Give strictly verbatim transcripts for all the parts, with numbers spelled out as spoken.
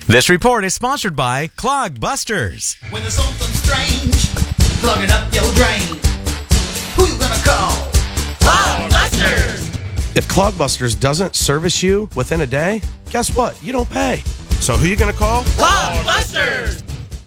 This report is sponsored by Clogbusters. When there's something strange plugging up your drain, who you gonna call? Clogbusters! If Clogbusters doesn't service you within a day, guess what? You don't pay. So who you gonna call? Clogbusters!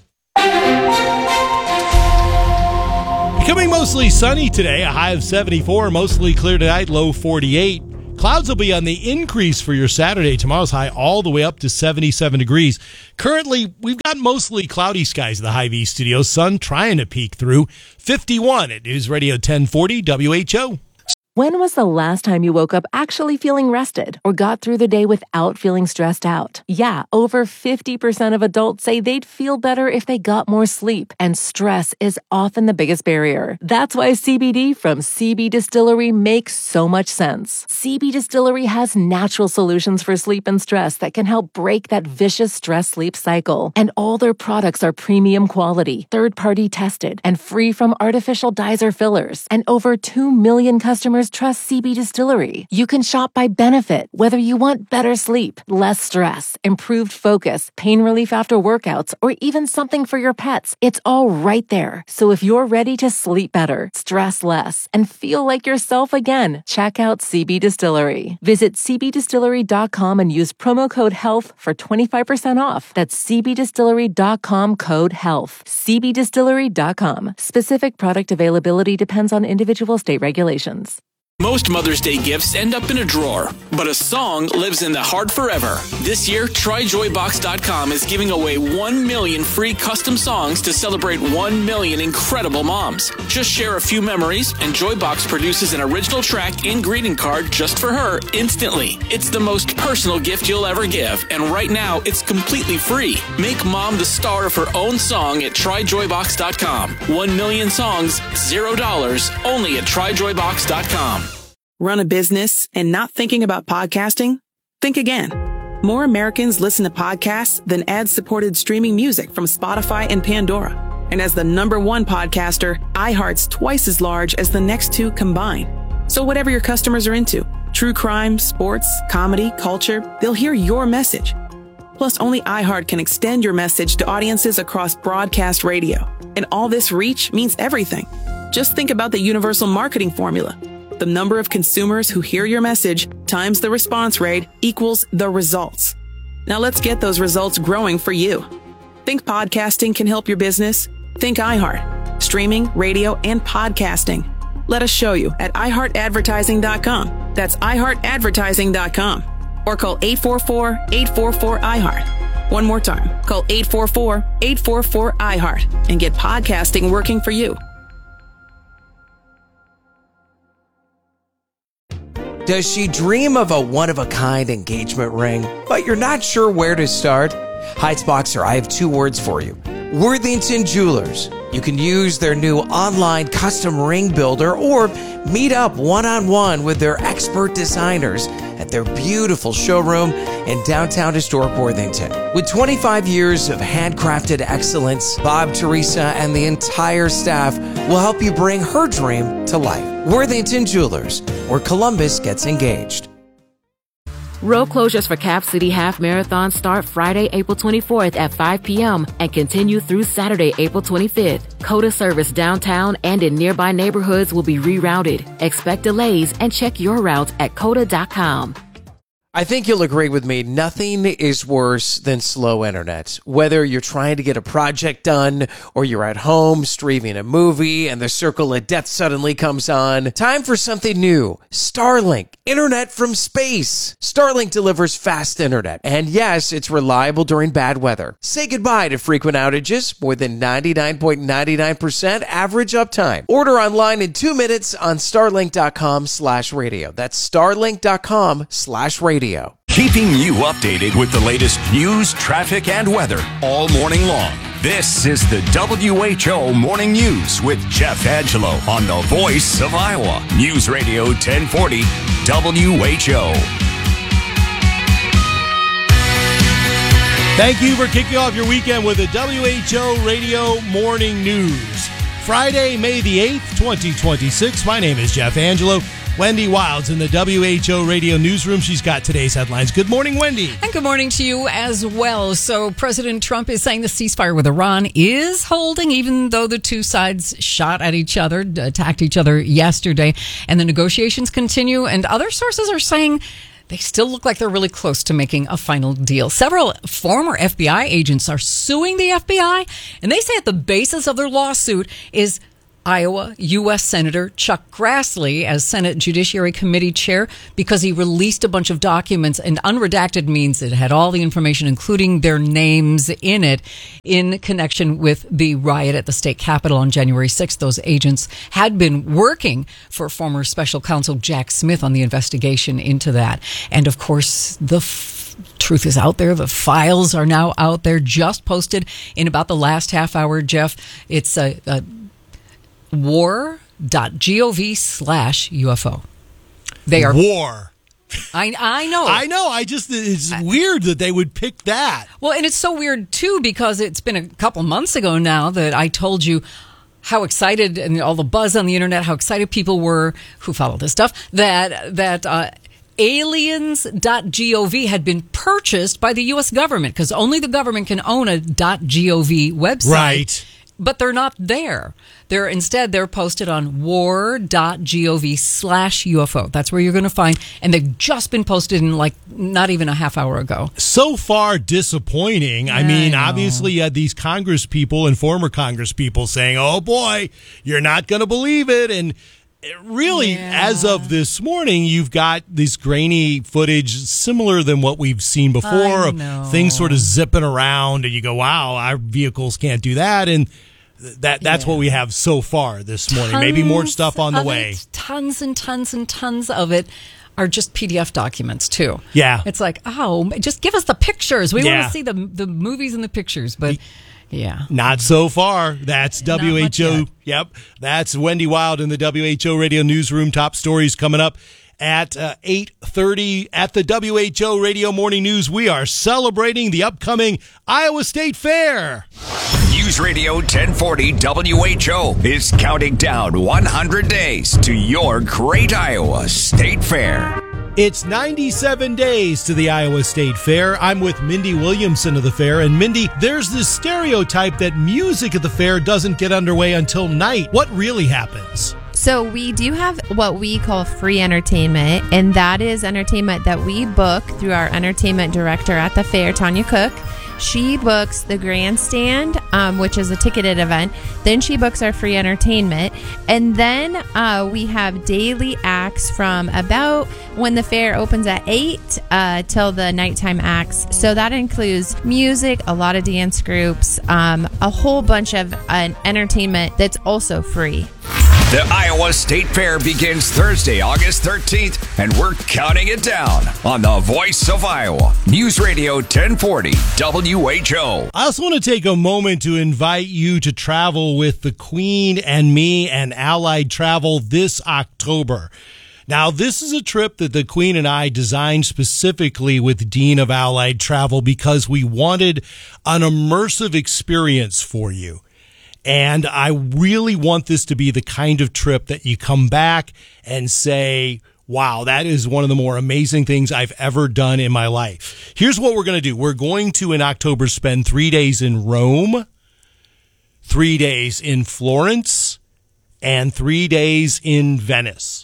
Becoming mostly sunny today, a high of seventy-four, mostly clear tonight, low forty-eight. Clouds will be on the increase for your Saturday. Tomorrow's high all the way up to seventy-seven degrees. Currently, we've got mostly cloudy skies in the Hy-Vee studio. Sun trying to peek through. fifty-one at News Radio ten forty W H O. When was the last time you woke up actually feeling rested or got through the day without feeling stressed out? Yeah, over fifty percent of adults say they'd feel better if they got more sleep, and stress is often the biggest barrier. That's why C B D from C B Distillery makes so much sense. C B Distillery has natural solutions for sleep and stress that can help break that vicious stress-sleep cycle. And all their products are premium quality, third-party tested, and free from artificial dyes or fillers. And over two million customers trust C B Distillery. You can shop by benefit, whether you want better sleep, less stress, improved focus, pain relief after workouts, or even something for your pets. It's all right there. So if you're ready to sleep better, stress less, and feel like yourself again, check out C B Distillery. Visit c b distillery dot com and use promo code HEALTH for twenty-five percent off. That's c b distillery dot com code HEALTH. c b distillery dot com. Specific product availability depends on individual state regulations. Most Mother's Day gifts end up in a drawer, but a song lives in the heart forever. This year, try joy box dot com is giving away one million free custom songs to celebrate one million incredible moms. Just share a few memories, and Joybox produces an original track and greeting card just for her instantly. It's the most personal gift you'll ever give, and right now, it's completely free. Make mom the star of her own song at try joy box dot com. One million songs, zero dollars, only at try joy box dot com. Run a business and not thinking about podcasting? Think again. More Americans listen to podcasts than ad-supported streaming music from Spotify and Pandora. And as the number one podcaster, iHeart's twice as large as the next two combined. So whatever your customers are into, true crime, sports, comedy, culture, they'll hear your message. Plus, only iHeart can extend your message to audiences across broadcast radio. And all this reach means everything. Just think about the universal marketing formula. The number of consumers who hear your message times the response rate equals the results. Now let's get those results growing for you. Think podcasting can help your business? Think iHeart. Streaming, radio, and podcasting. Let us show you at i heart advertising dot com. That's i heart advertising dot com. Or call eight four four, eight four four, I heart. One more time. Call eight four four, eight four four, I heart and get podcasting working for you. Does she dream of a one-of-a-kind engagement ring, but you're not sure where to start? Heights Boxer, I have two words for you. Worthington Jewelers. You can use their new online custom ring builder or meet up one-on-one with their expert designers at their beautiful showroom in downtown historic Worthington. With twenty-five years of handcrafted excellence, Bob, Teresa, and the entire staff will help you bring her dream to life. Worthington Jewelers, where Columbus gets engaged. Road closures for Cap City Half Marathon start Friday, April twenty-fourth at five p.m. and continue through Saturday, April twenty-fifth. COTA service downtown and in nearby neighborhoods will be rerouted. Expect delays and check your route at cota dot com. I think you'll agree with me, nothing is worse than slow internet. Whether you're trying to get a project done or you're at home streaming a movie and the circle of death suddenly comes on. Time for something new. Starlink, internet from space. Starlink delivers fast internet. And yes, it's reliable during bad weather. Say goodbye to frequent outages. More than ninety-nine point nine nine percent average uptime. Order online in two minutes on starlink dot com slash radio. That's starlink dot com slash radio. Keeping you updated with the latest news, traffic, and weather all morning long. This is the W H O Morning News with Jeff Angelo on the Voice of Iowa. News Radio ten forty W H O. Thank you for kicking off your weekend with the W H O Radio Morning News. Friday, May the eighth, twenty twenty-six. My name is Jeff Angelo. Wendy Wilds in the W H O Radio Newsroom. She's got today's headlines. Good morning, Wendy. And good morning to you as well. So President Trump is saying the ceasefire with Iran is holding, even though the two sides shot at each other, attacked each other yesterday. And the negotiations continue. And other sources are saying they still look like they're really close to making a final deal. Several former F B I agents are suing the F B I. And they say at the basis of their lawsuit is Iowa U S Senator Chuck Grassley as Senate Judiciary Committee chair because he released a bunch of documents, and unredacted means it had all the information, including their names in it, in connection with the riot at the state capitol on January sixth. Those agents had been working for former special counsel Jack Smith on the investigation into that. And of course, the f- truth is out there. The files are now out there, just posted in about the last half hour, Jeff. It's a, a war.gov slash UFO. They are war. I I know. I know. I just, it's weird that they would pick that. Well, and it's so weird too because it's been a couple months ago now that I told you how excited, and all the buzz on the internet, how excited people were who follow this stuff, that that uh aliens dot gov had been purchased by the U S government, because only the government can own a .gov website. Right. But they're not there. They're instead, they're posted on war.gov slash UFO. That's where you're going to find. And they've just been posted in like not even a half hour ago. So far, disappointing. I mean, I obviously, you had these Congress people and former Congress people saying, oh boy, you're not going to believe it. And really, yeah. As of this morning, you've got this grainy footage similar than what we've seen before of things sort of zipping around, and you go, wow, our vehicles can't do that. And that that's yeah. what we have so far this morning. Tons Maybe more stuff on the way. It, tons and tons and tons of it are just P D F documents, too. Yeah. It's like, oh, just give us the pictures. We yeah. want to see the the movies and the pictures, but... Yeah. Not so far. That's Not W H O. Yep. That's Wendy Wild in the W H O Radio Newsroom. Top stories coming up at uh, eight thirty at the W H O Radio Morning News. We are celebrating the upcoming Iowa State Fair. News Radio ten forty W H O is counting down one hundred days to your great Iowa State Fair. It's ninety-seven days to the Iowa State Fair. I'm with Mindy Williamson of the fair. And Mindy, there's this stereotype that music at the fair doesn't get underway until night. What really happens? So we do have what we call free entertainment, and that is entertainment that we book through our entertainment director at the fair, Tanya Cook. She books the grandstand, um, which is a ticketed event. Then she books our free entertainment. And then uh, we have daily acts from about when the fair opens at eight uh, till the nighttime acts. So that includes music, a lot of dance groups, um, a whole bunch of uh, entertainment that's also free. The Iowa State Fair begins Thursday, August thirteenth, and we're counting it down on the Voice of Iowa. News Radio ten forty W H O. I also want to take a moment to invite you to travel with the Queen and me and Allied Travel this October. Now, this is a trip that the Queen and I designed specifically with Dean of Allied Travel because we wanted an immersive experience for you. And I really want this to be the kind of trip that you come back and say, wow, that is one of the more amazing things I've ever done in my life. Here's what we're going to do. We're going to, in October, spend three days in Rome, three days in Florence, and three days in Venice.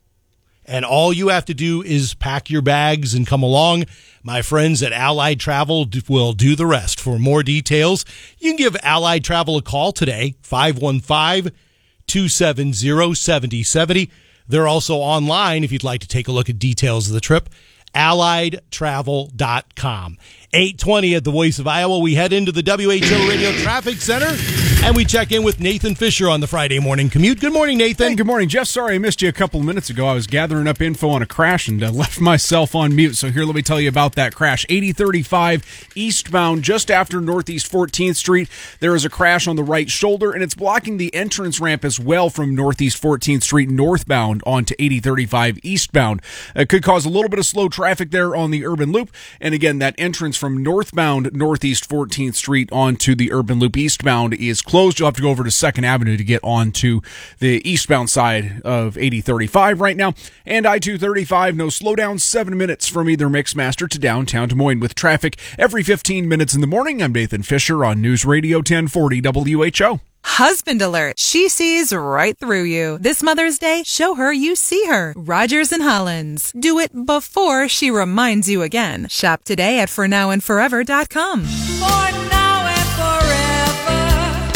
And all you have to do is pack your bags and come along. My friends at Allied Travel will do the rest. For more details, you can give Allied Travel a call today, five one five, two seven zero, seven zero seven zero. They're also online if you'd like to take a look at details of the trip, allied travel dot com. eight twenty at the Voice of Iowa. We head into the W H O Radio Traffic Center, and we check in with Nathan Fisher on the Friday morning commute. Good morning, Nathan. Hey, good morning, Jeff. Sorry I missed you a couple of minutes ago. I was gathering up info on a crash and uh, left myself on mute. So here, let me tell you about that crash. eighty thirty-five eastbound, just after Northeast fourteenth Street. There is a crash on the right shoulder, and it's blocking the entrance ramp as well from Northeast fourteenth Street northbound onto eighty thirty-five eastbound. It could cause a little bit of slow traffic traffic there on the Urban Loop. And again, that entrance from northbound Northeast fourteenth Street onto the Urban Loop eastbound is closed. You'll have to go over to second Avenue to get onto the eastbound side of eighty thirty-five right now. And I two thirty-five, no slowdown, seven minutes from either Mixmaster to downtown Des Moines with traffic every fifteen minutes in the morning. I'm Nathan Fisher on News Radio ten forty W H O. Husband alert. She sees right through you. This Mother's Day, show her you see her. Rogers and Hollins. Do it before she reminds you again. Shop today at for now and forever dot com. For now and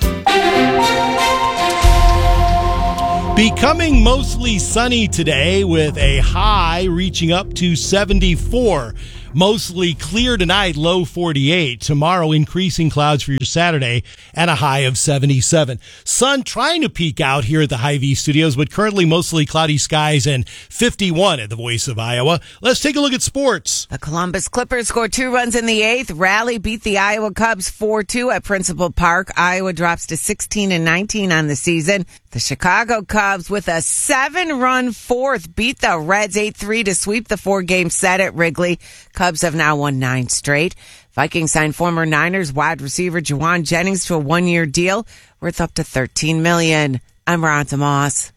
forever. Becoming mostly sunny today with a high reaching up to seventy-four. Mostly clear tonight, low forty-eight. Tomorrow, increasing clouds for your Saturday and a high of seventy-seven. Sun trying to peek out here at the Hy-Vee studios, but currently mostly cloudy skies and fifty-one at the Voice of Iowa. Let's take a look at sports. The Columbus Clippers scored two runs in the eighth. Raleigh beat the Iowa Cubs four two at Principal Park. Iowa drops to sixteen and nineteen on the season. The Chicago Cubs, with a seven-run fourth, beat the Reds eight three to sweep the four-game set at Wrigley. Cubs have now won nine straight. Vikings signed former Niners wide receiver Juwan Jennings to a one-year deal worth up to thirteen million dollars. I'm Ronta Moss.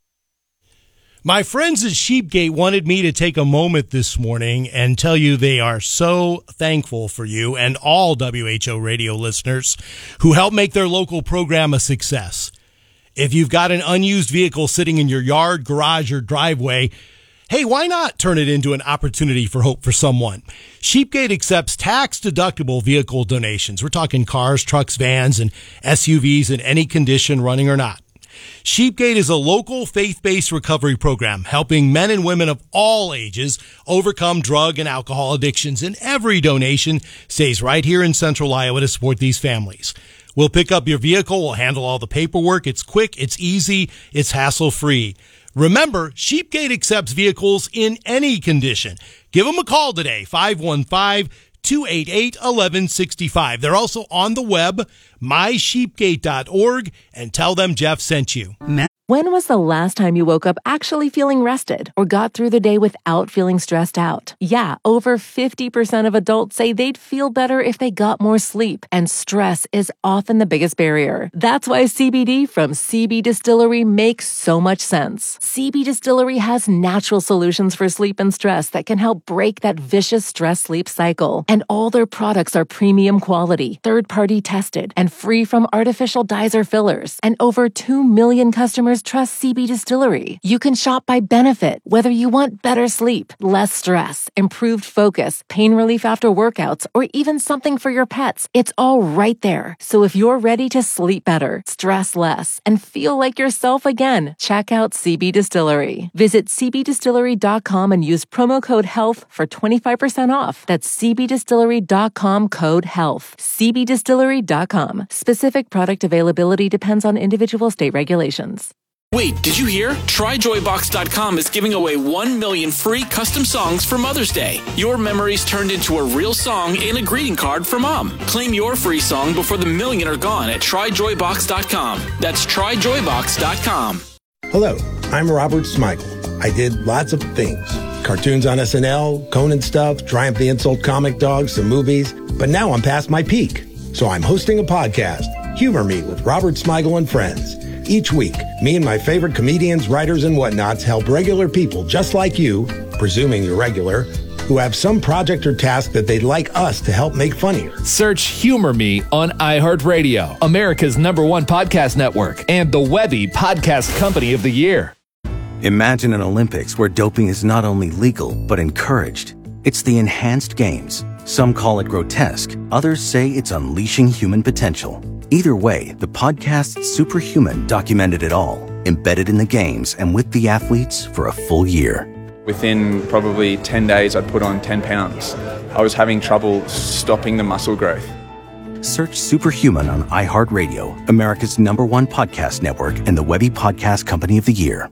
My friends at Sheepgate wanted me to take a moment this morning and tell you they are so thankful for you and all W H O radio listeners who help make their local program a success. If you've got an unused vehicle sitting in your yard, garage, or driveway, hey, why not turn it into an opportunity for hope for someone? Sheepgate accepts tax-deductible vehicle donations. We're talking cars, trucks, vans, and S U Vs in any condition, running or not. Sheepgate is a local faith-based recovery program helping men and women of all ages overcome drug and alcohol addictions, and every donation stays right here in Central Iowa to support these families. We'll pick up your vehicle. We'll handle all the paperwork. It's quick. It's easy. It's hassle-free. Remember, Sheepgate accepts vehicles in any condition. Give them a call today, five one five, two eight eight, one one six five. They're also on the web, my sheepgate dot org, and tell them Jeff sent you. When was the last time you woke up actually feeling rested or got through the day without feeling stressed out? Yeah, over fifty percent of adults say they'd feel better if they got more sleep, and stress is often the biggest barrier. That's why C B D from C B Distillery makes so much sense. C B Distillery has natural solutions for sleep and stress that can help break that vicious stress-sleep cycle. And all their products are premium quality, third-party tested, and free from artificial dyes or fillers. And over two million customers trust C B Distillery. You can shop by benefit, whether you want better sleep, less stress, improved focus, pain relief after workouts, or even something for your pets. It's all right there. So if you're ready to sleep better, stress less, and feel like yourself again, check out C B Distillery. Visit c b distillery dot com and use promo code HEALTH for twenty-five percent off. That's c b distillery dot com code HEALTH. c b distillery dot com. Specific product availability depends on individual state regulations. Wait, did you hear? Try joy box dot com is giving away one million free custom songs for Mother's Day. Your memories turned into a real song and a greeting card for Mom. Claim your free song before the million are gone at try joy box dot com. That's try joy box dot com. Hello, I'm Robert Smigel. I did lots of things. Cartoons on S N L, Conan stuff, Triumph the Insult comic dogs, some movies. But now I'm past my peak. So I'm hosting a podcast, Humor Me with Robert Smigel and Friends. Each week, me and my favorite comedians, writers, and whatnots help regular people just like you, presuming you're regular, who have some project or task that they'd like us to help make funnier. Search Humor Me on iHeartRadio, America's number one podcast network, and the Webby Podcast Company of the Year. Imagine an Olympics where doping is not only legal, but encouraged. It's the Enhanced Games. Some call it grotesque. Others say it's unleashing human potential. Either way, the podcast Superhuman documented it all, embedded in the games and with the athletes for a full year. Within probably ten days, I'd put on ten pounds. I was having trouble stopping the muscle growth. Search Superhuman on iHeartRadio, America's number one podcast network, and the Webby Podcast Company of the Year.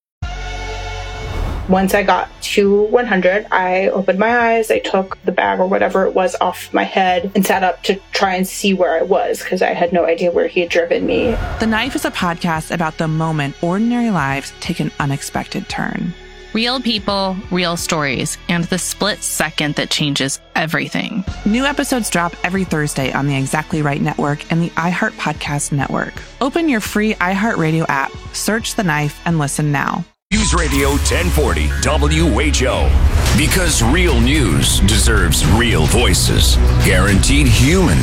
Once I got to one hundred, I opened my eyes, I took the bag or whatever it was off my head and sat up to try and see where I was because I had no idea where he had driven me. The Knife is a podcast about the moment ordinary lives take an unexpected turn. Real people, real stories, and the split second that changes everything. New episodes drop every Thursday on the Exactly Right Network and the iHeart Podcast Network. Open your free iHeartRadio app, search The Knife, and listen now. News Radio ten forty W H O. Because real news deserves real voices. Guaranteed human.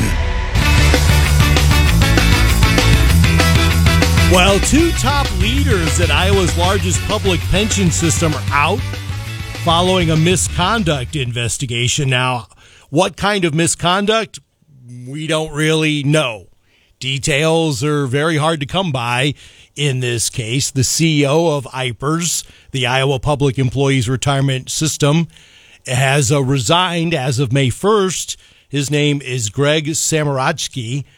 Well, two top leaders at Iowa's largest public pension system are out following a misconduct investigation. Now, what kind of misconduct? We don't really know. Details are very hard to come by in this case. The C E O of I P E R S, the Iowa Public Employees Retirement System, has uh, resigned as of May first. His name is Greg Samoradzki.